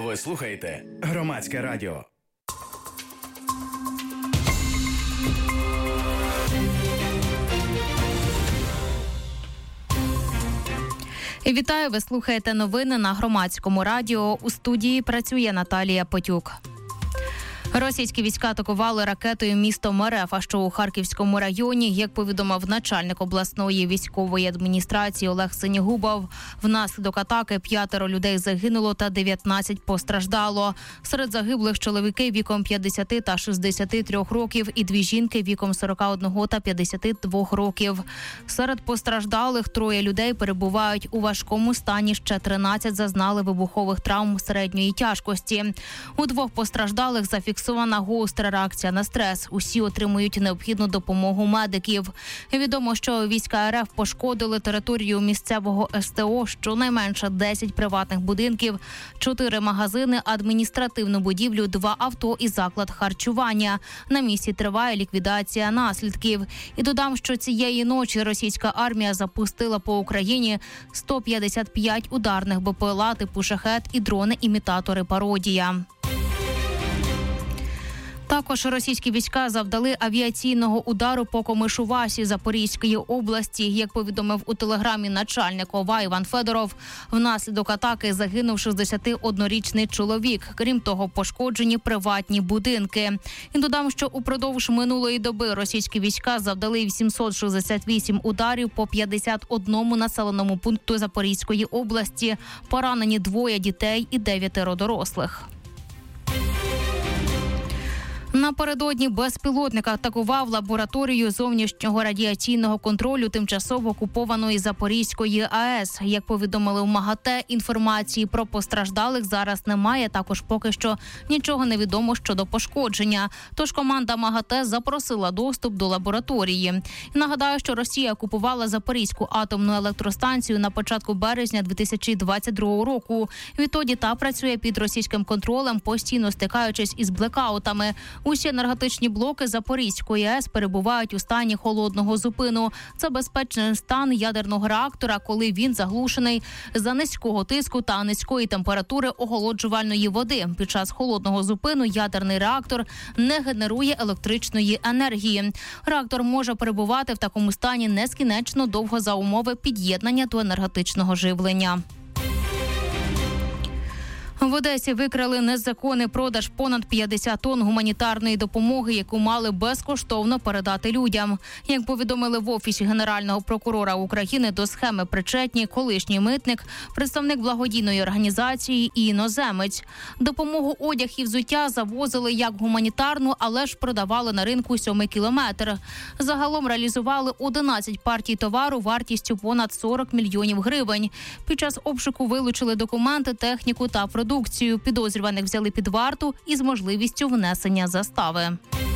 Ви слухаєте Громадське радіо. Вітаю, ви слухаєте новини на Громадському радіо. У студії працює Наталія Потюк. Російські війська атакували ракетою місто Мерефа, що у Харківському районі. Як повідомив начальник обласної військової адміністрації Олег Синігубов, внаслідок атаки 5 людей загинуло та 19 постраждало. Серед загиблих чоловіки віком 50 та 63 років і 2 жінки віком 41 та 52 років. Серед постраждалих 3 людей перебувають у важкому стані, ще 13 зазнали вибухових травм середньої тяжкості. У 2 постраждалих зафіксована гостра реакція на стрес. Усі отримують необхідну допомогу медиків. Відомо, що війська РФ пошкодили територію місцевого СТО, щонайменше 10 приватних будинків, 4 магазини, адміністративну будівлю, 2 авто і заклад харчування. На місці триває ліквідація наслідків. І додам, що цієї ночі російська армія запустила по Україні 155 ударних БПЛА типу «Шахед» і дрони-імітатори «Пародія». Також російські війська завдали авіаційного удару по Комишувасі Запорізької області. Як повідомив у телеграмі начальник ОВА Іван Федоров, внаслідок атаки загинув 61-річний чоловік. Крім того, пошкоджені приватні будинки. І додам, що упродовж минулої доби російські війська завдали 868 ударів по 51 населеному пункту Запорізької області. Поранені 2 дітей і 9 дорослих. Напередодні безпілотник атакував лабораторію зовнішнього радіаційного контролю тимчасово окупованої Запорізької АЕС. Як повідомили в МАГАТЕ, інформації про постраждалих зараз немає. Також поки що нічого не відомо щодо пошкодження. Тож команда МАГАТЕ запросила доступ до лабораторії. І нагадаю, що Росія окупувала Запорізьку атомну електростанцію на початку березня 2022 року. Відтоді та працює під російським контролем, постійно стикаючись із блекаутами. Усі енергетичні блоки Запорізької АЕС перебувають у стані холодного зупину. Це безпечний стан ядерного реактора, коли він заглушений за низького тиску та низької температури охолоджувальної води. Під час холодного зупину ядерний реактор не генерує електричної енергії. Реактор може перебувати в такому стані нескінченно довго за умови під'єднання до енергетичного живлення. В Одесі викрили незаконний продаж понад 50 тонн гуманітарної допомоги, яку мали безкоштовно передати людям. Як повідомили в Офісі Генерального прокурора України, до схеми причетні колишній митник, представник благодійної організації і іноземець. Допомогу, одяг і взуття завозили як гуманітарну, але ж продавали на ринку 7-й кілометр. Загалом реалізували 11 партій товару вартістю понад 40 мільйонів гривень. Під час обшуку вилучили документи, техніку та продукцію. Підозрюваних взяли під варту із можливістю внесення застави.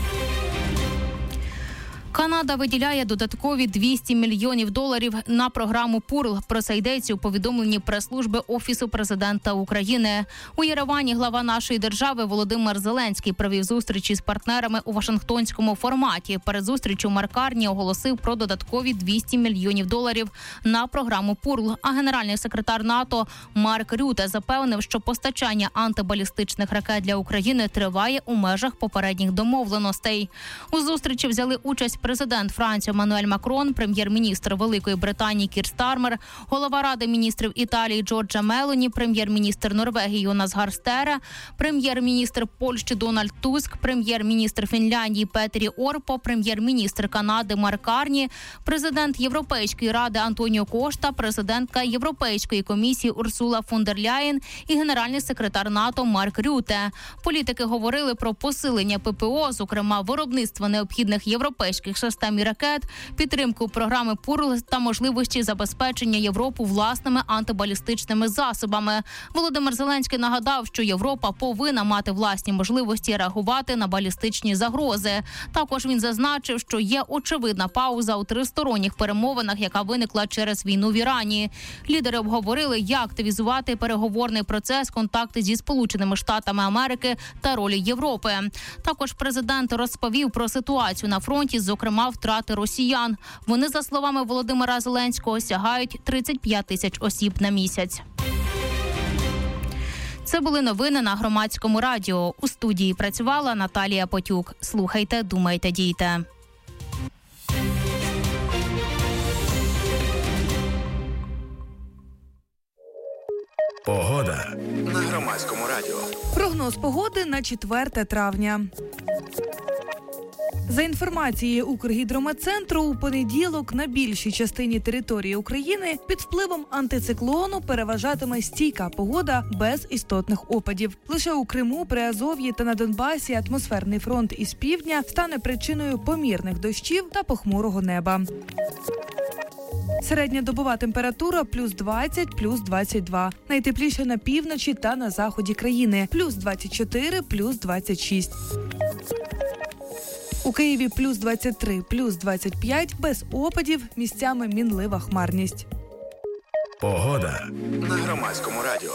Канада виділяє додаткові $200 мільйонів на програму «Пурл». Про це йдеться у повідомленні прес-служби Офісу президента України. У Єревані глава нашої держави Володимир Зеленський провів зустрічі з партнерами у Вашингтонському форматі. Перед зустрічю Марк Карні оголосив про додаткові $200 мільйонів на програму «Пурл». А генеральний секретар НАТО Марк Рюте запевнив, що постачання антибалістичних ракет для України триває у межах попередніх домовленостей. У зустрічі взяли участь президент Франції Еммануель Макрон, прем'єр-міністр Великої Британії Кір Стармер, голова Ради міністрів Італії Джорджа Мелоні, прем'єр-міністр Норвегії Йонас Гар Стере, прем'єр-міністр Польщі Дональд Туск, прем'єр-міністр Фінляндії Петері Орпо, прем'єр-міністр Канади Марк Карні, президент Європейської ради Антоніо Кошта, президентка Європейської комісії Урсула фон дер Ляєн і генеральний секретар НАТО Марк Рюте. Політики говорили про посилення ППО, зокрема виробництво необхідних європейських систем і ракет, підтримку програми «Пурл» та можливості забезпечення Європу власними антибалістичними засобами. Володимир Зеленський нагадав, що Європа повинна мати власні можливості реагувати на балістичні загрози. Також він зазначив, що є очевидна пауза у тристоронніх перемовинах, яка виникла через війну в Ірані. Лідери обговорили, як активізувати переговорний процес, контакти зі Сполученими Штатами Америки та ролі Європи. Також президент розповів про ситуацію на фронті, зокрема втрати росіян. Вони, за словами Володимира Зеленського, сягають 35 тисяч осіб на місяць. Це були новини на Громадському радіо. У студії працювала Наталія Потюк. Слухайте, думайте, дійте. Погода на Громадському радіо. Прогноз погоди на 4 травня. За інформацією Укргідрометцентру, у понеділок на більшій частині території України під впливом антициклону переважатиме стійка погода без істотних опадів. Лише у Криму, Приазов'ї та на Донбасі атмосферний фронт із півдня стане причиною помірних дощів та похмурого неба. Середньодобова температура плюс 20, плюс 22. Найтепліше на півночі та на заході країни. Плюс 24, плюс 26. У Києві плюс 23, плюс 25, без опадів, місцями мінлива хмарність. Погода на Громадському радіо.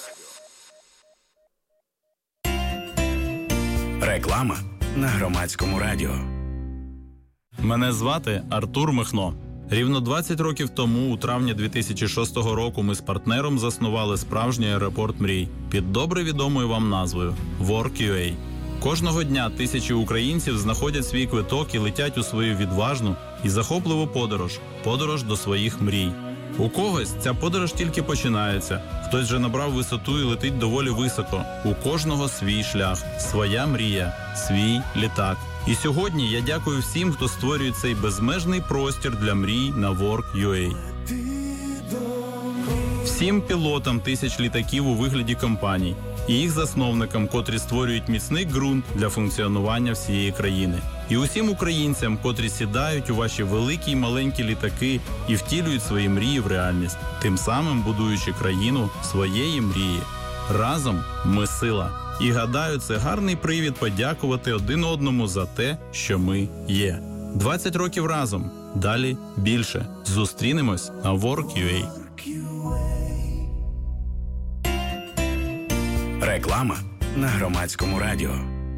Реклама на Громадському радіо. Мене звати Артур Михно. Рівно 20 років тому, у травні 2006 року, ми з партнером заснували справжній аеропорт мрій під добре відомою вам назвою Work.ua. Кожного дня тисячі українців знаходять свій квиток і летять у свою відважну і захопливу подорож до своїх мрій. У когось ця подорож тільки починається, хтось вже набрав висоту і летить доволі високо. У кожного свій шлях, своя мрія, свій літак. І сьогодні я дякую всім, хто створює цей безмежний простір для мрій на Work.ua. Всім пілотам тисяч літаків у вигляді компаній і їх засновникам, котрі створюють міцний ґрунт для функціонування всієї країни. І усім українцям, котрі сідають у ваші великі й маленькі літаки і втілюють свої мрії в реальність, тим самим будуючи країну своєї мрії. Разом ми сила. І гадаю, це гарний привід подякувати один одному за те, що ми є. 20 років разом. Далі більше. Зустрінемось на Work.ua. Реклама на Громадському радіо.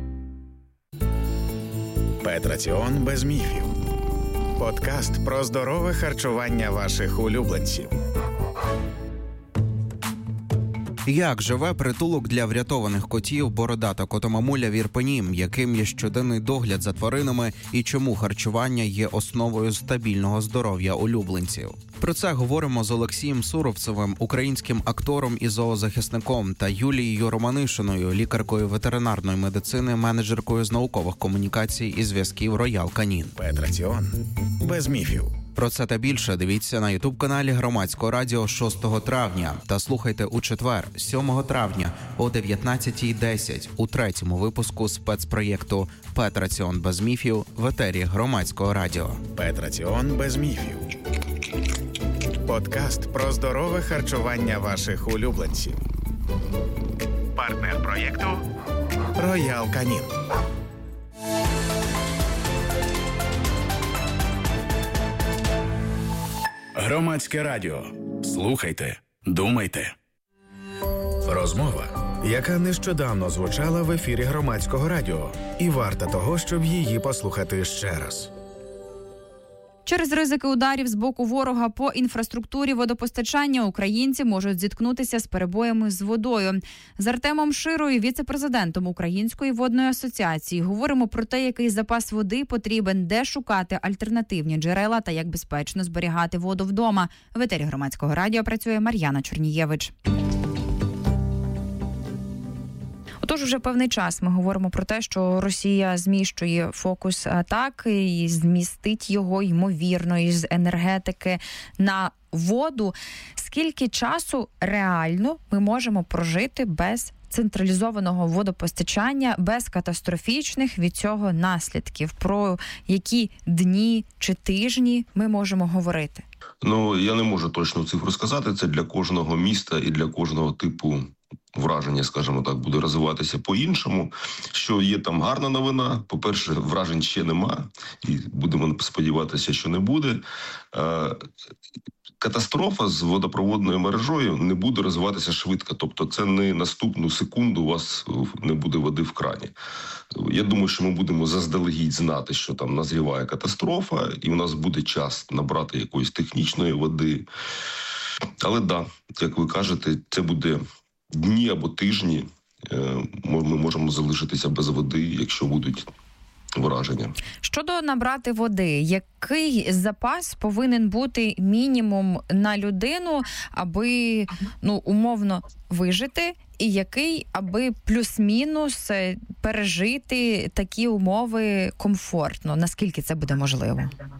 Петраціон без міфів. Подкаст про здорове харчування ваших улюбленців. Як живе притулок для врятованих котів «Бородата котомамуля» в Ірпені, яким є щоденний догляд за тваринами і чому харчування є основою стабільного здоров'я улюбленців? Про це говоримо з Олексієм Суровцевим, українським актором і зоозахисником, та Юлією Романишиною, лікаркою ветеринарної медицини, менеджеркою з наукових комунікацій і зв'язків «Роял Канін». Петраціон без міфів. Про це та більше дивіться на ютуб-каналі Громадського радіо 6 травня та слухайте у четвер, 7 травня о 19:10 у третьому випуску спецпроєкту «Петраціон без міфів» в етері Громадського радіо. Петраціон без міфів. Подкаст про здорове харчування ваших улюбленців. Партнер проєкту «Роял Канін». Громадське радіо. Слухайте, думайте. Розмова, яка нещодавно звучала в ефірі Громадського радіо, і варта того, щоб її послухати ще раз. Через ризики ударів з боку ворога по інфраструктурі водопостачання українці можуть зіткнутися з перебоями з водою. З Артемом Широю, віце-президентом Української водної асоціації, говоримо про те, який запас води потрібен, де шукати альтернативні джерела та як безпечно зберігати воду вдома. В етері Громадського радіо працює Мар'яна Чорнієвич. Отож, вже певний час ми говоримо про те, що Росія зміщує фокус атаки і змістить його, ймовірно, із енергетики на воду. Скільки часу реально ми можемо прожити без централізованого водопостачання, без катастрофічних від цього наслідків? Про які дні чи тижні ми можемо говорити? Я не можу точно цифру сказати. Це для кожного міста і для кожного типу враження, скажімо так, буде розвиватися по-іншому. Що є там гарна новина. По-перше, вражень ще нема. І будемо сподіватися, що не буде. Катастрофа з водопроводною мережою не буде розвиватися швидко. Тобто це не наступну секунду у вас не буде води в крані. Я думаю, що ми будемо заздалегідь знати, що там назріває катастрофа, і у нас буде час набрати якоїсь технічної води. Але як ви кажете, це буде дні або тижні ми можемо залишитися без води, якщо будуть враження. Щодо набрати води, який запас повинен бути мінімум на людину, аби, умовно, вижити, і який, аби плюс-мінус пережити такі умови комфортно? Наскільки це буде можливо?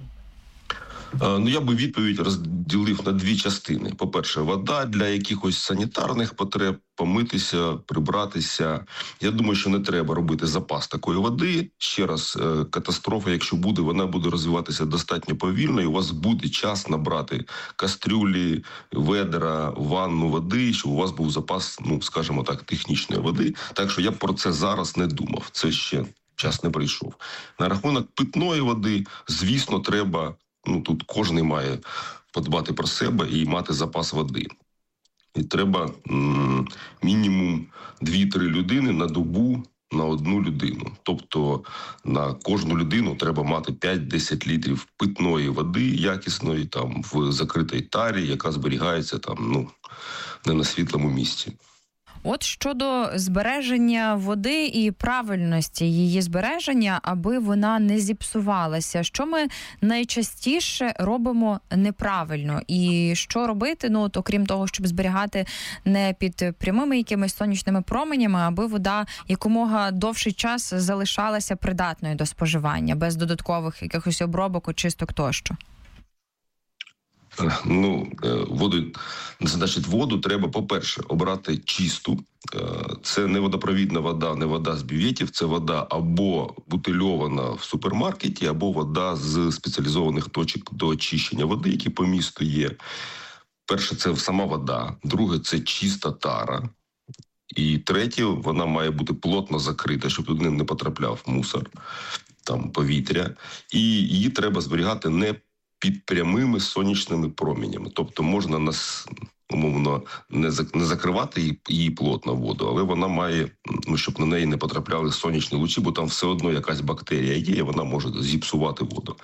Я би відповідь розділив на дві частини. По-перше, вода для якихось санітарних потреб, помитися, прибратися. Я думаю, що не треба робити запас такої води. Ще раз, катастрофа, якщо буде, вона буде розвиватися достатньо повільно, і у вас буде час набрати кастрюлі, ведра, ванну води, щоб у вас був запас, скажімо так, технічної води. Так що я про це зараз не думав. Це ще час не прийшов. На рахунок питної води, звісно, треба... Тут кожен має подбати про себе і мати запас води. І треба мінімум 2-3 людини на добу на одну людину. Тобто на кожну людину треба мати 5-10 літрів питної води якісної, в закритій тарі, яка зберігається не на світлому місці. От щодо збереження води і правильності її збереження, аби вона не зіпсувалася, що ми найчастіше робимо неправильно? І що робити, окрім того, щоб зберігати не під прямими якимись сонячними променями, аби вода якомога довший час залишалася придатною до споживання, без додаткових якихось обробок, очисток тощо? Воду треба, по-перше, обрати чисту. Це не водопровідна вода, не вода з бюветів, це вода або бутильована в супермаркеті, або вода з спеціалізованих точок до очищення води, які по місту є. Перше, це сама вода. Друге, це чиста тара. І третє, вона має бути плотно закрита, щоб туди не потрапляв мусор, повітря. І її треба зберігати не під прямими сонячними променями. Тобто можна умовно не закривати її плотно воду, але вона має, щоб на неї не потрапляли сонячні лучі, бо там все одно якась бактерія є, і вона може зіпсувати воду.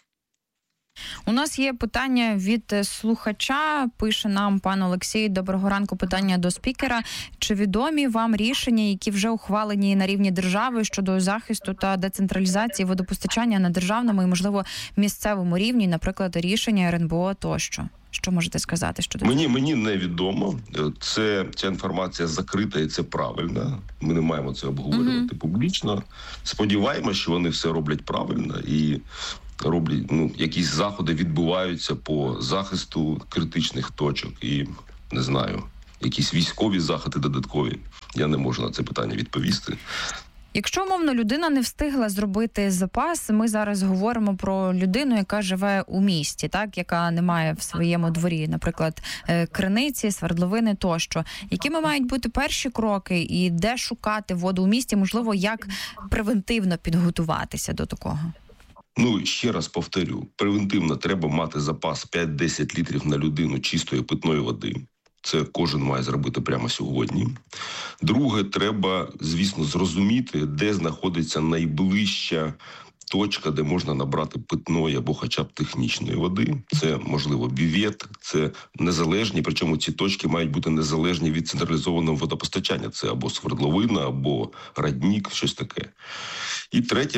У нас є питання від слухача, пише нам пан Олексій. Доброго ранку, питання до спікера. Чи відомі вам рішення, які вже ухвалені на рівні держави щодо захисту та децентралізації водопостачання на державному і, можливо, місцевому рівні, наприклад, рішення РНБО тощо? Що можете сказати щодо цього? Мені невідомо. Ця інформація закрита і це правильно. Ми не маємо це обговорювати публічно. Сподіваємося, що вони все роблять правильно і роблять, якісь заходи відбуваються по захисту критичних точок і, не знаю, якісь військові заходи додаткові. Я не можу на це питання відповісти. Якщо, умовно, людина не встигла зробити запас, ми зараз говоримо про людину, яка живе у місті, яка не має в своєму дворі, наприклад, криниці, свердловини тощо. Якими мають бути перші кроки і де шукати воду у місті, можливо, як превентивно підготуватися до такого? Ще раз повторю, превентивно треба мати запас 5-10 літрів на людину чистої питної води. Це кожен має зробити прямо сьогодні. Друге, треба, звісно, зрозуміти, де знаходиться найближча точка, де можна набрати питної або хоча б технічної води. Це, можливо, бювет, це незалежні, причому ці точки мають бути незалежні від централізованого водопостачання. Це або свердловина, або родник, щось таке. І третє,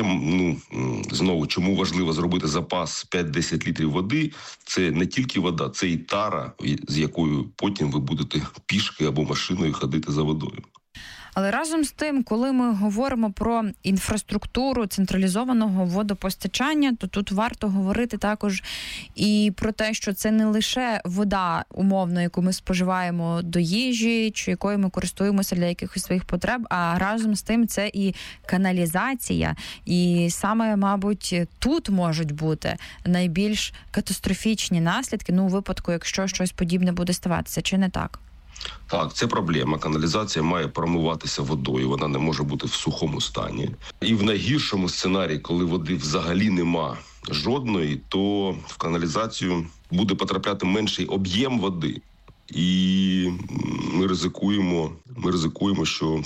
знову, чому важливо зробити запас 5-10 літрів води, це не тільки вода, це і тара, з якою потім ви будете пішки або машиною ходити за водою. Але разом з тим, коли ми говоримо про інфраструктуру централізованого водопостачання, то тут варто говорити також і про те, що це не лише вода, умовно, яку ми споживаємо до їжі, чи якою ми користуємося для якихось своїх потреб, а разом з тим це і каналізація. І саме, мабуть, тут можуть бути найбільш катастрофічні наслідки, у випадку, якщо щось подібне буде ставатися, чи не так? Так, це проблема. Каналізація має промиватися водою, вона не може бути в сухому стані. І в найгіршому сценарії, коли води взагалі нема жодної, то в каналізацію буде потрапляти менший об'єм води. І ми ризикуємо, що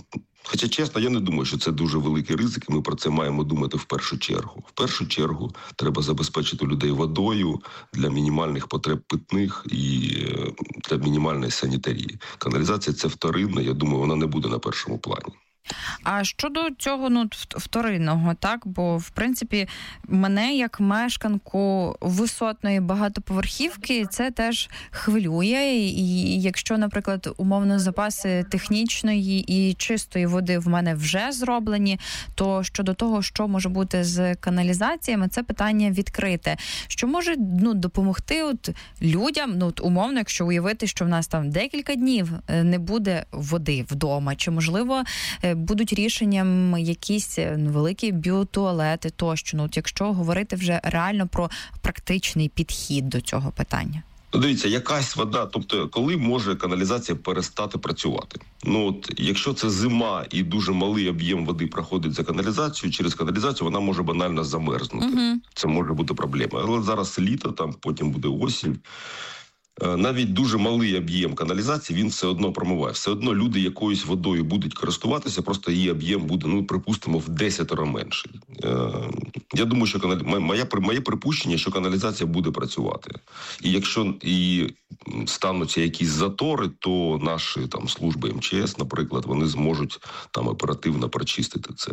Хоча, чесно, я не думаю, що це дуже великий ризик, і ми про це маємо думати в першу чергу. В першу чергу треба забезпечити людей водою для мінімальних потреб питних і для мінімальної санітарії. Каналізація – це вторинна, я думаю, вона не буде на першому плані. А щодо цього, вторинного, так? Бо, в принципі, мене, як мешканку висотної багатоповерхівки, це теж хвилює. І якщо, наприклад, умовно запаси технічної і чистої води в мене вже зроблені, то щодо того, що може бути з каналізаціями, це питання відкрите. Що може допомогти людям, умовно, якщо уявити, що в нас там декілька днів не буде води вдома, чи, можливо, будуть рішенням якісь великі біотуалети тощо. Якщо говорити вже реально про практичний підхід до цього питання. Дивіться, якась вода, тобто коли може каналізація перестати працювати? Якщо це зима і дуже малий об'єм води проходить за каналізацію, через каналізацію вона може банально замерзнути. Угу. Це може бути проблема. Але зараз літо, потім буде осінь. Навіть дуже малий об'єм каналізації, він все одно промиває. Все одно люди якоюсь водою будуть користуватися, просто її об'єм буде, припустимо, в 10 менший. Я думаю, що моє припущення, що каналізація буде працювати. І якщо стануться якісь затори, то наші служби МЧС, наприклад, вони зможуть оперативно прочистити це.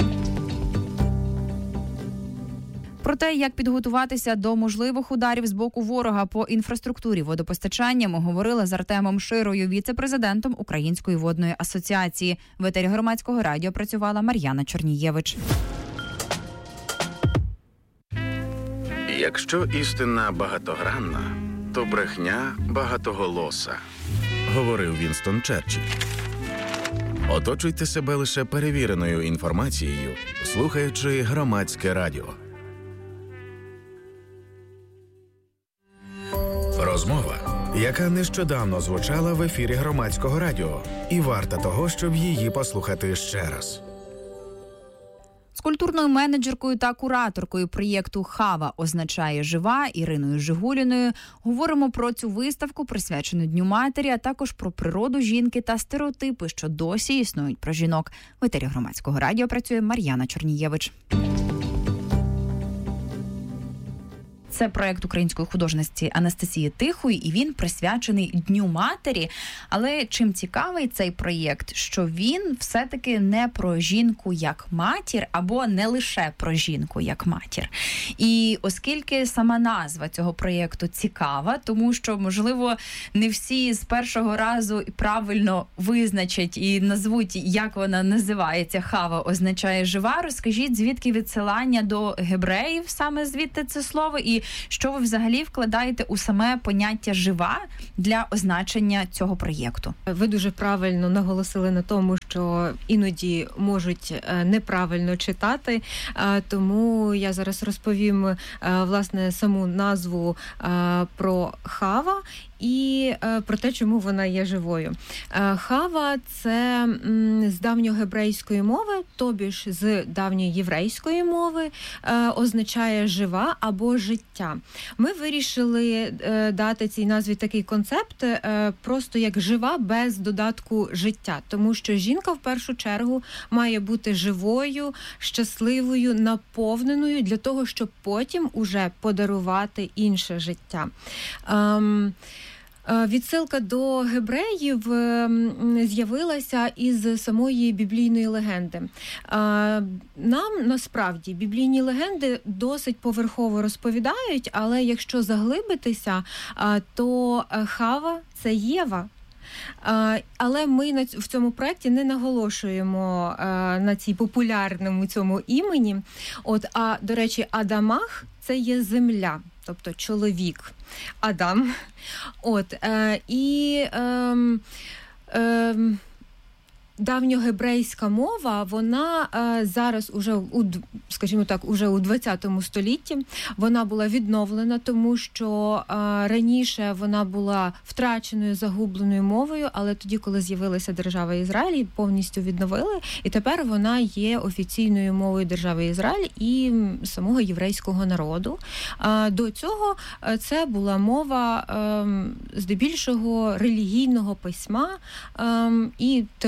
Про те, як підготуватися до можливих ударів з боку ворога по інфраструктурі водопостачання, ми говорили з Артемом Широю, віце-президентом Української водної асоціації. В етері Громадського радіо працювала Мар'яна Чорнієвич. Якщо істина багатогранна, то брехня багатоголоса, говорив Вінстон Черчилль. Оточуйте себе лише перевіреною інформацією, слухаючи Громадське радіо. Розмова, яка нещодавно звучала в ефірі Громадського радіо, і варта того, щоб її послухати ще раз. З культурною менеджеркою та кураторкою проєкту «Хава означає жива» Іриною Жигуліною говоримо про цю виставку, присвячену Дню матері, а також про природу жінки та стереотипи, що досі існують про жінок. В етері Громадського радіо працює Мар'яна Чорнієвич. Це проєкт української художниці Анастасії Тихої, і він присвячений Дню матері. Але чим цікавий цей проєкт, що він все-таки не про жінку як матір, або не лише про жінку як матір. І оскільки сама назва цього проєкту цікава, тому що, можливо, не всі з першого разу правильно визначать і назвуть, як вона називається, «Хава означає жива», розкажіть, звідки відсилання до гебреїв, саме звідти це слово, і що ви взагалі вкладаєте у саме поняття «жива» для означення цього проєкту? Ви дуже правильно наголосили на тому, що іноді можуть неправильно читати, тому я зараз розповім, власне, саму назву про «Хава» і про те, чому вона є живою. Хава – це з давньогебрейської мови, тобі ж з давньої єврейської мови, означає «жива» або «життя». Ми вирішили дати цій назві такий концепт просто як «жива» без додатку «життя», тому що жінка в першу чергу має бути живою, щасливою, наповненою для того, щоб потім уже подарувати інше життя. Відсилка до гебреїв з'явилася із самої біблійної легенди. Нам, насправді, біблійні легенди досить поверхово розповідають, але якщо заглибитися, то Хава – це Єва. Але ми в цьому проєкті не наголошуємо на цій популярному цьому імені. А, до речі, Адамах – це є земля, тобто чоловік, Адам. Давньогебрейська мова, вона зараз уже, скажімо так, уже у 20 столітті вона була відновлена, тому що раніше вона була втраченою, загубленою мовою, але тоді, коли з'явилася держава Ізраїль, її повністю відновили, і тепер вона є офіційною мовою держави Ізраїль і самого єврейського народу. До цього це була мова здебільшого релігійного письма і теології.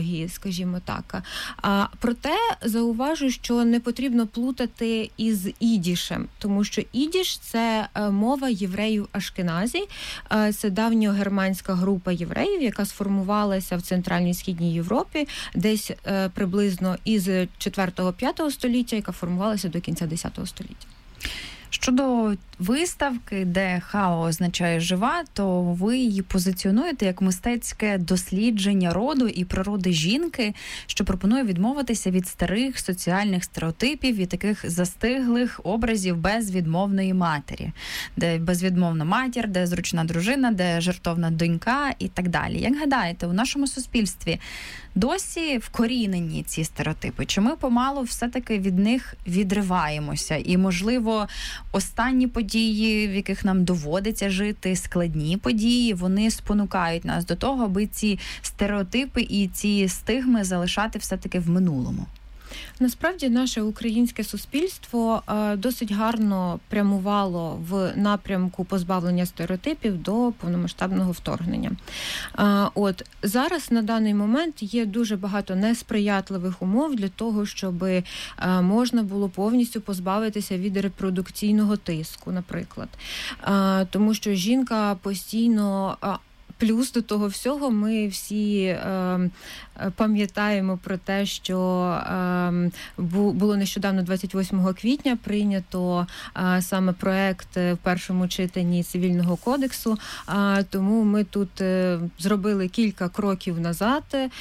ідеології, скажімо так. Проте зауважу, що не потрібно плутати із ідішем, тому що ідіш – це мова євреїв Ашкеназі, це давньогерманська група євреїв, яка сформувалася в Центральній і Східній Європі десь приблизно із 4-5 століття, яка формувалася до кінця 10 століття. Щодо виставки, де хао означає жива, то ви її позиціонуєте як мистецьке дослідження роду і природи жінки, що пропонує відмовитися від старих соціальних стереотипів і таких застиглих образів безвідмовної матері. Де безвідмовна матір, де зручна дружина, де жертовна донька і так далі. Як гадаєте, у нашому суспільстві досі вкорінені ці стереотипи? Чи ми помалу все-таки від них відриваємося? І, можливо, останні події, в яких нам доводиться жити, складні події, вони спонукають нас до того, аби ці стереотипи і ці стигми залишати все-таки в минулому? Насправді, наше українське суспільство досить гарно прямувало в напрямку позбавлення стереотипів до повномасштабного вторгнення. Зараз на даний момент є дуже багато несприятливих умов для того, щоб можна було повністю позбавитися від репродукційного тиску, наприклад. Тому що жінка постійно... Плюс до того всього ми всі пам'ятаємо про те, що було нещодавно 28 квітня прийнято саме проект в першому читанні Цивільного кодексу, тому ми тут зробили кілька кроків назад,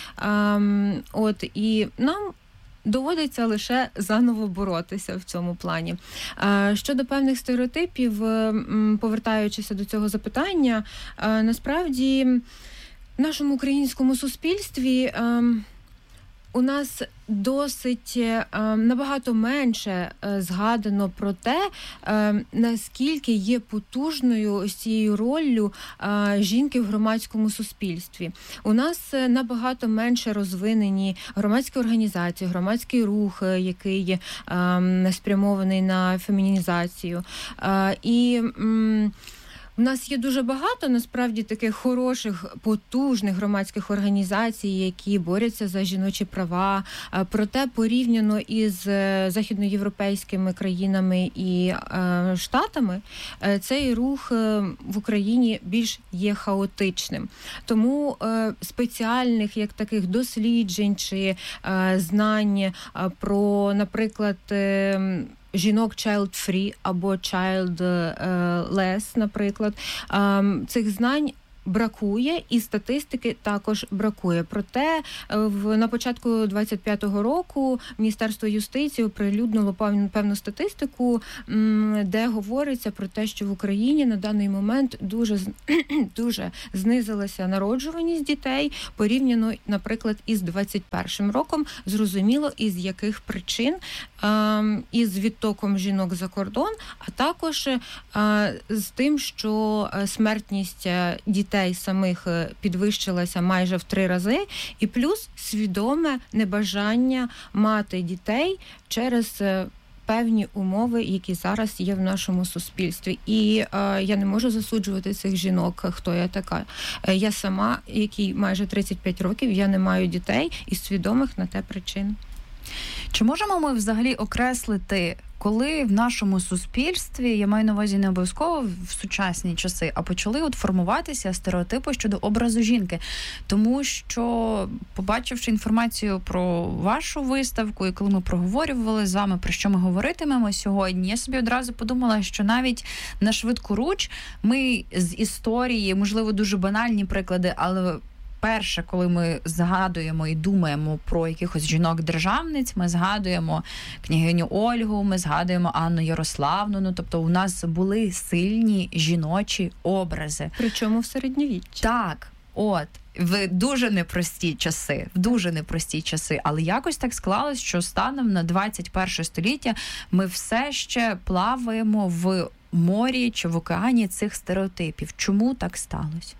і нам доводиться лише заново боротися в цьому плані. Щодо певних стереотипів, повертаючися до цього запитання, насправді в нашому українському суспільстві у нас досить набагато менше згадано про те, наскільки є потужною ось цією роллю жінки в громадському суспільстві. У нас набагато менше розвинені громадські організації, громадський рух, який спрямований на фемінізацію. У нас є дуже багато, насправді, таких хороших, потужних громадських організацій, які борються за жіночі права. Проте, порівняно із західноєвропейськими країнами і Штатами, цей рух в Україні більш є хаотичним. Тому спеціальних, як таких досліджень чи знань про, наприклад, жінок child-free або child-less, наприклад. Цих знань бракує, і статистики також бракує. Проте на початку 25-го року Міністерство юстиції оприлюднило певну статистику, де говориться про те, що в Україні на даний момент дуже знизилася народжуваність дітей порівняно, наприклад, із 21-м роком. Зрозуміло, із яких причин, із відтоком жінок за кордон, а також з тим, що смертність дітей самих підвищилася майже в 3 рази, і плюс свідоме небажання мати дітей через певні умови, які зараз є в нашому суспільстві. І я не можу засуджувати цих жінок, хто я така. Я сама, якій майже 35 років, я не маю дітей із свідомих на те причин. Чи можемо ми взагалі окреслити, коли в нашому суспільстві, я маю на увазі не обов'язково в сучасні часи, а почали формуватися стереотипи щодо образу жінки? Тому що, побачивши інформацію про вашу виставку, і коли ми проговорювали з вами, про що ми говоритимемо сьогодні, я собі одразу подумала, що навіть на швидкоруч ми з історії, можливо, дуже банальні приклади, але перше, коли ми згадуємо і думаємо про якихось жінок-державниць, ми згадуємо княгиню Ольгу, ми згадуємо Анну Ярославну, тобто у нас були сильні жіночі образи. Причому в середньовіччі. Так, в дуже непрості часи, але якось так склалось, що станом на 21 століття ми все ще плаваємо в морі чи в океані цих стереотипів. Чому так сталося?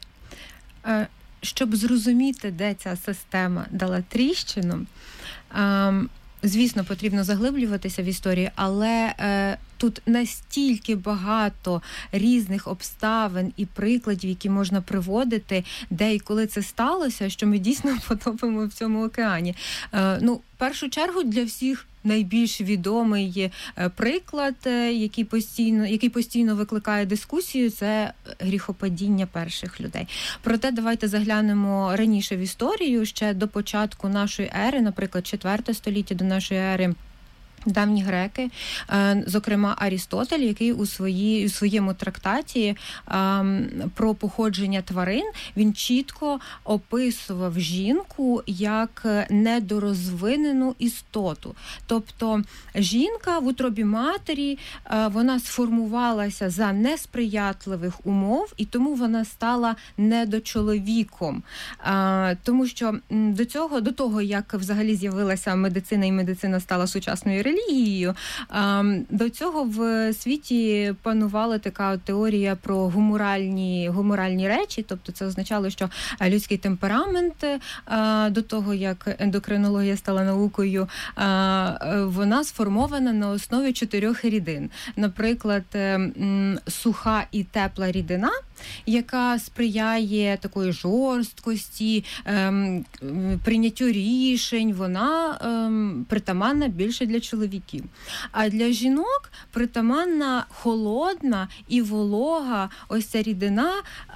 Щоб зрозуміти, де ця система дала тріщину, звісно, потрібно заглиблюватися в історію, але тут настільки багато різних обставин і прикладів, які можна приводити, де і коли це сталося, що ми дійсно потопимо в цьому океані. В першу чергу для всіх найбільш відомий приклад, який постійно викликає дискусію, це гріхопадіння перших людей. Проте давайте заглянемо раніше в історію, ще до початку нашої ери, наприклад, 4 століття до нашої ери. Давні греки, зокрема Арістотель, який у своєму трактаті про походження тварин, він чітко описував жінку як недорозвинену істоту. Тобто жінка в утробі матері, вона сформувалася за несприятливих умов, і тому вона стала недочоловіком. Тому що до того, як взагалі з'явилася медицина, і медицина стала сучасною релігією, до цього в світі панувала така теорія про гуморальні речі, тобто це означало, що людський темперамент, до того, як ендокринологія стала наукою, вона сформована на основі 4 рідин. Наприклад, суха і тепла рідина, яка сприяє такої жорсткості, прийняттю рішень, вона притаманна більше для чоловіків. А для жінок притаманна холодна і волога ось ця рідина,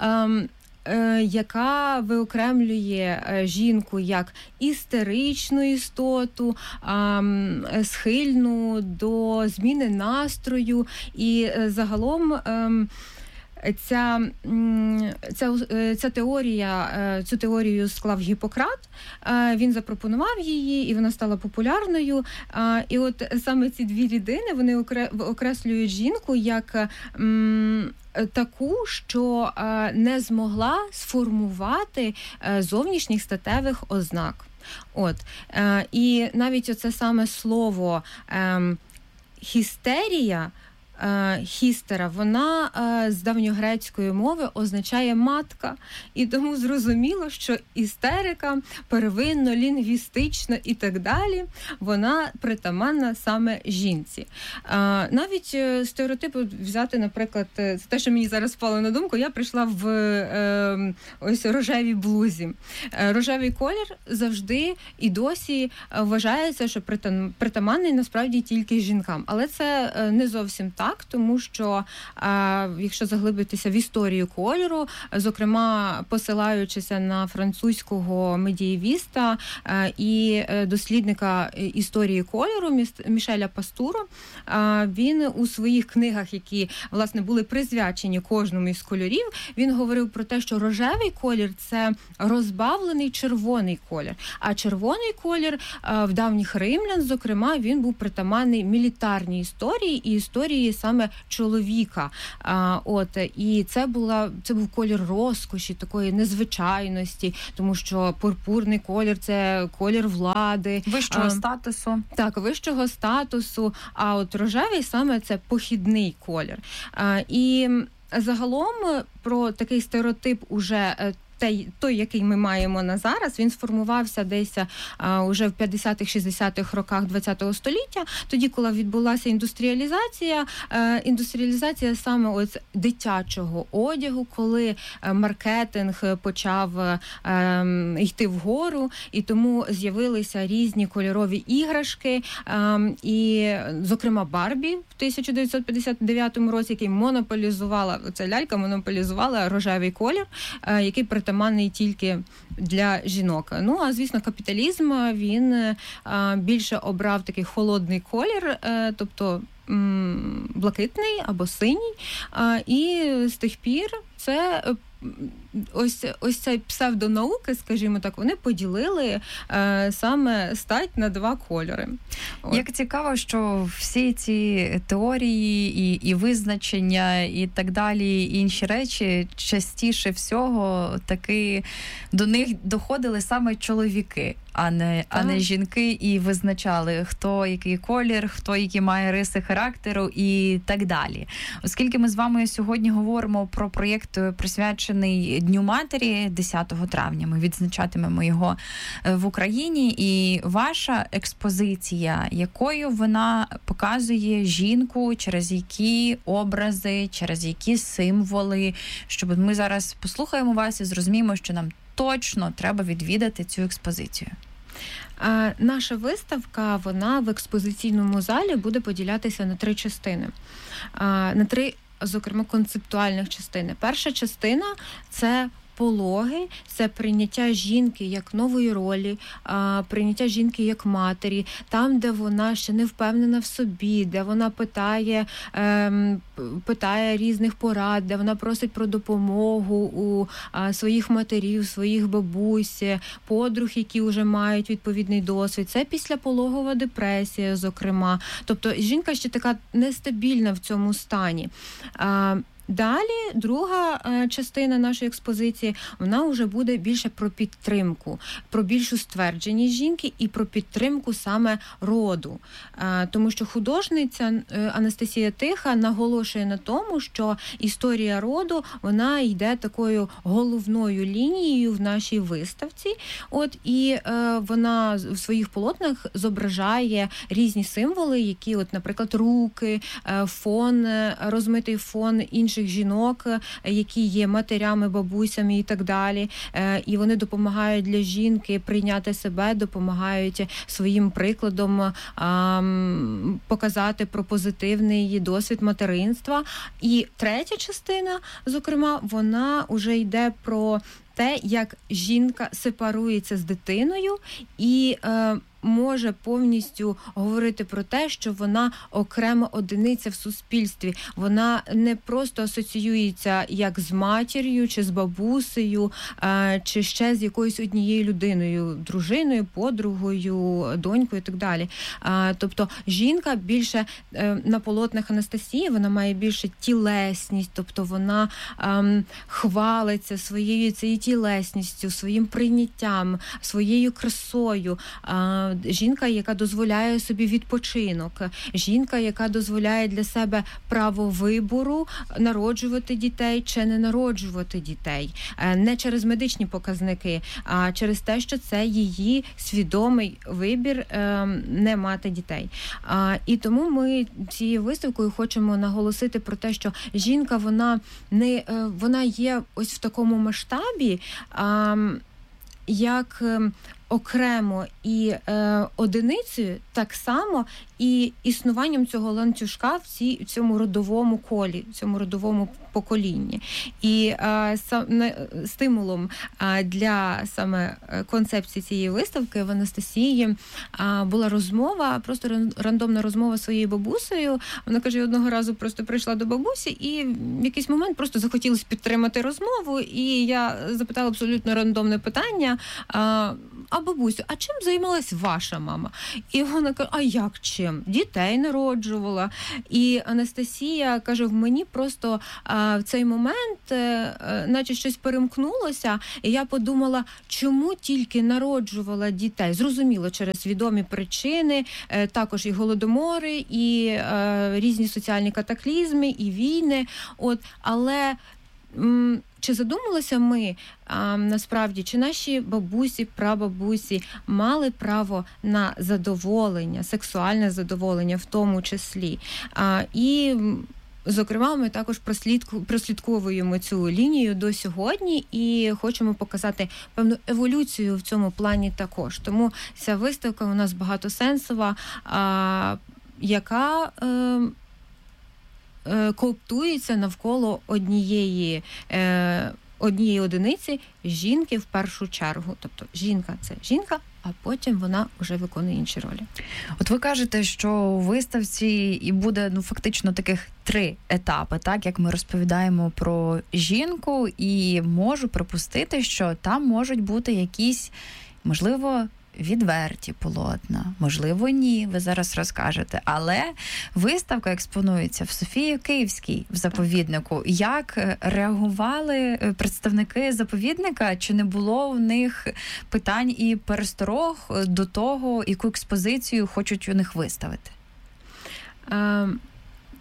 яка виокремлює жінку як істеричну істоту, схильну до зміни настрою, і загалом цю теорію склав Гіппократ, він запропонував її, і вона стала популярною. І от саме ці 2 рідини, вони окреслюють жінку як таку, що не змогла сформувати зовнішніх статевих ознак. І навіть оце саме слово «хістерія», хістера, вона з давньогрецької мови означає матка, і тому зрозуміло, що істерика, первинно, лінгвістично і так далі, вона притаманна саме жінці. Навіть стереотипи взяти, наприклад, це те, що мені зараз впало на думку, я прийшла в ось рожевій блузі. Рожевий колір завжди і досі вважається, що притаманний насправді тільки жінкам, але це не зовсім так. Тому що, якщо заглибитися в історію кольору, зокрема, посилаючися на французького медієвіста і дослідника історії кольору Мішеля Пастуро, він у своїх книгах, які, власне, були присвячені кожному із кольорів, він говорив про те, що рожевий колір – це розбавлений червоний колір. А червоний колір в давніх римлян, зокрема, він був притаманний мілітарній історії і історії саме чоловіка. І це був колір розкоші, такої незвичайності, тому що пурпурний колір – це колір влади. Вищого статусу. Так, вищого статусу. А от рожевий саме це похідний колір. І загалом про такий стереотип уже той, який ми маємо на зараз, він сформувався десь уже в 50-х-60-х роках ХХ століття, тоді, коли відбулася індустріалізація саме ось дитячого одягу, коли маркетинг почав йти вгору, і тому з'явилися різні кольорові іграшки, і, зокрема, Барбі в 1959 році, який монополізувала, ця лялька монополізувала рожевий колір, який притаманний тільки для жінок. А, звісно, капіталізм, він більше обрав такий холодний колір, тобто блакитний або синій, і з тих пір це ось цей псевдонауки, скажімо так, вони поділили саме стать на 2 кольори. Як цікаво, що всі ці теорії і визначення і так далі, і інші речі, частіше всього таки до них доходили саме чоловіки, а не жінки, і визначали, хто який колір, хто які має риси характеру і так далі. Оскільки ми з вами сьогодні говоримо про проєкт, присвячений Дню матері 10 травня. Ми відзначатимемо його в Україні. І ваша експозиція, якою вона показує жінку, через які образи, через які символи, щоб ми зараз послухаємо вас і зрозуміємо, що нам точно треба відвідати цю експозицію. Наша виставка, вона в експозиційному залі буде поділятися на 3 частини. На 3, зокрема, концептуальних частини. Перша частина – це пологи, це прийняття жінки як нової ролі, прийняття жінки як матері, там, де вона ще не впевнена в собі, де вона питає різних порад, де вона просить про допомогу у своїх матерів, своїх бабусь, подруг, які вже мають відповідний досвід. Це післяпологова депресія, зокрема. Тобто жінка ще така нестабільна в цьому стані. Далі, друга частина нашої експозиції, вона вже буде більше про підтримку, про більшу ствердженість жінки і про підтримку саме роду. Тому що художниця Анастасія Тиха наголошує на тому, що історія роду, вона йде такою головною лінією в нашій виставці. І вона в своїх полотнах зображає різні символи, які, наприклад, руки, фон, розмитий фон інших жінок, які є матерями, бабусями і так далі. І вони допомагають для жінки прийняти себе, допомагають своїм прикладом показати про позитивний досвід материнства. І третя частина, зокрема, вона вже йде про те, як жінка сепарується з дитиною і може повністю говорити про те, що вона окрема одиниця в суспільстві. Вона не просто асоціюється як з матір'ю, чи з бабусею, чи ще з якоюсь однією людиною, дружиною, подругою, донькою і так далі. Тобто жінка більше на полотнах Анастасії, вона має більше тілесність, тобто вона хвалиться своєю цією тілесністю, своїм прийняттям, своєю красою. Жінка, яка дозволяє собі відпочинок, жінка, яка дозволяє для себе право вибору народжувати дітей чи не народжувати дітей. Не через медичні показники, а через те, що це її свідомий вибір не мати дітей. І тому ми цією виставкою хочемо наголосити про те, що жінка, вона є ось в такому масштабі, як окремо і одиницею, так само і існуванням цього ланцюжка в цьому родовому колі, в цьому родовому поколінні. І стимулом для саме концепції цієї виставки в Анастасії була розмова, просто рандомна розмова зі своєю бабусею. Вона каже, одного разу просто прийшла до бабусі і в якийсь момент просто захотілося підтримати розмову, і я запитала абсолютно рандомне питання: а бабусю, а чим займалась ваша мама? І вона каже, а як чим? Дітей народжувала. І Анастасія каже, в мені просто в цей момент наче щось перемкнулося, і я подумала, чому тільки народжувала дітей? Зрозуміло, через відомі причини, також і голодомори, і різні соціальні катаклізми, і війни. Але чи задумалися ми, насправді, чи наші бабусі, прабабусі мали право на задоволення, сексуальне задоволення в тому числі? І, зокрема, ми також прослідковуємо цю лінію до сьогодні і хочемо показати певну еволюцію в цьому плані також. Тому ця виставка у нас багатосенсова, яка кооптується навколо однієї одиниці жінки в першу чергу. Тобто жінка – це жінка, а потім вона вже виконує інші ролі. От ви кажете, що у виставці і буде фактично таких 3 етапи, так, як ми розповідаємо про жінку, і можу припустити, що там можуть бути якісь, можливо, відверті полотна, можливо, ні, ви зараз розкажете. Але виставка експонується в Софії-Київській, в заповіднику. Як реагували представники заповідника? Чи не було у них питань і пересторог до того, яку експозицію хочуть у них виставити?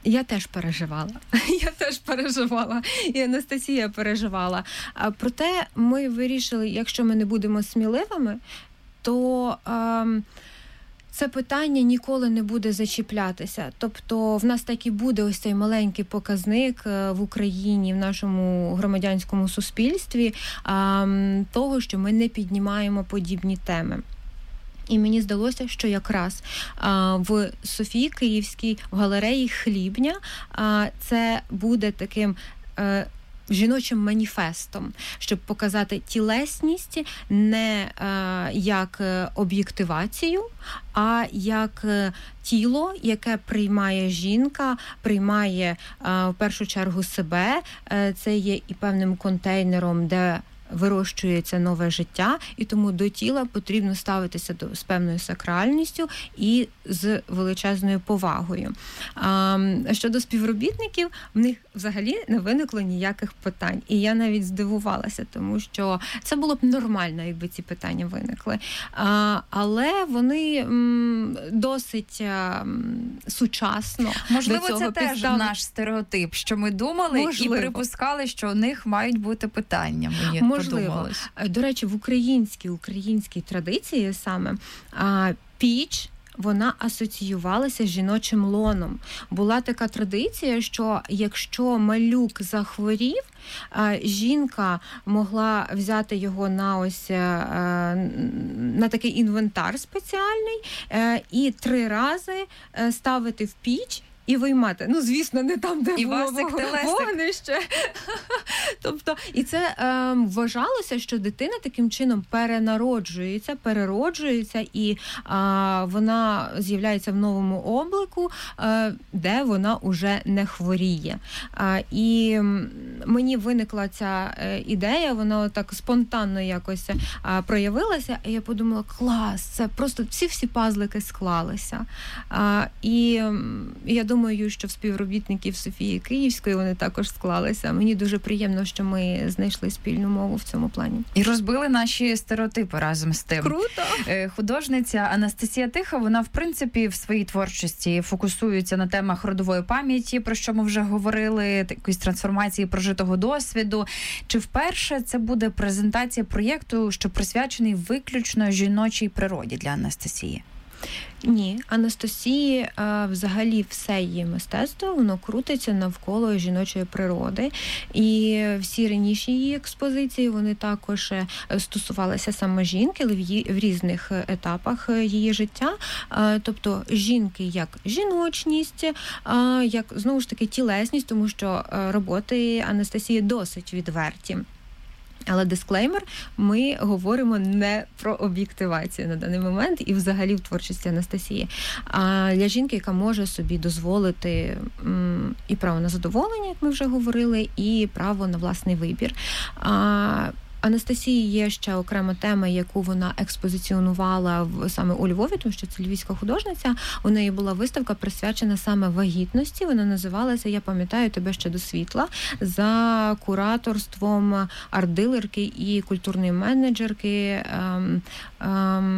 Я теж переживала. І Анастасія переживала. Проте ми вирішили, якщо ми не будемо сміливими, то це питання ніколи не буде зачіплятися. Тобто в нас так і буде ось цей маленький показник в Україні, в нашому громадянському суспільстві, того, що ми не піднімаємо подібні теми. І мені здалося, що якраз в Софії Київській, в галереї Хлібня, це буде таким жіночим маніфестом, щоб показати тілесність не як об'єктивацію, а як тіло, яке приймає жінка, приймає в першу чергу себе. Це є і певним контейнером, де вирощується нове життя, і тому до тіла потрібно ставитися з певною сакральністю і з величезною повагою. Щодо співробітників, в них взагалі не виникло ніяких питань. І я навіть здивувалася, тому що це було б нормально, якби ці питання виникли. Але вони досить сучасно Можливо, до цього це теж наш стереотип, що ми думали і припускали, що у них мають бути питання. Можливо. До речі, в українській традиції саме піч, вона асоціювалася з жіночим лоном. Була така традиція, що якщо малюк захворів, жінка могла взяти його на такий інвентар спеціальний і 3 рази ставити в піч і виймати. Ну, звісно, не там, де і було вогнище. Тобто, і це вважалося, що дитина таким чином перероджується, і вона з'являється в новому облику, де вона уже не хворіє. І мені виникла ця ідея, вона так спонтанно якось проявилася, і я подумала, клас, це просто всі пазлики склалися. І я думаю, що в співробітників Софії Київської вони також склалися. Мені дуже приємно, що ми знайшли спільну мову в цьому плані. І розбили наші стереотипи разом з тим. Круто! Художниця Анастасія Тиха, вона, в принципі, в своїй творчості фокусується на темах родової пам'яті, про що ми вже говорили, якоїсь трансформації прожитого досвіду. Чи вперше це буде презентація проєкту, що присвячений виключно жіночій природі для Анастасії? Ні, Анастасії взагалі все її мистецтво, воно крутиться навколо жіночої природи. І всі раніше її експозиції, вони також стосувалися саме жінки, але в різних етапах її життя. Тобто жінки як жіночність, як, знову ж таки, тілесність, тому що роботи Анастасії досить відверті. Але дисклеймер, ми говоримо не про об'єктивацію на даний момент і взагалі в творчості Анастасії. А для жінки, яка може собі дозволити і право на задоволення, як ми вже говорили, і право на власний вибір. Анастасії є ще окрема тема, яку вона експозиціонувала саме у Львові, тому що це львівська художниця. У неї була виставка присвячена саме вагітності. Вона називалася «Я пам'ятаю тебе ще до світла» за кураторством арт-дилерки і культурної менеджерки